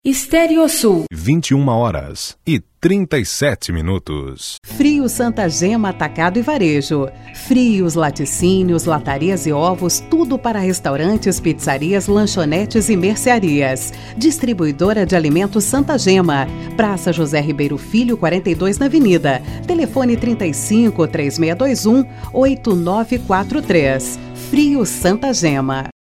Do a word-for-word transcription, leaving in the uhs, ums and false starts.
Estéreo-Sul. vinte e uma horas e trinta e sete minutos. Frio Santa Gema Atacado e Varejo. Frios, laticínios, latarias e ovos, tudo para restaurantes, pizzarias, lanchonetes e mercearias. Distribuidora de alimentos Santa Gema. Praça José Ribeiro Filho, quarenta e dois na Avenida. Telefone trinta e cinco, três seis dois um, oito nove quatro três. Frio Santa Gema.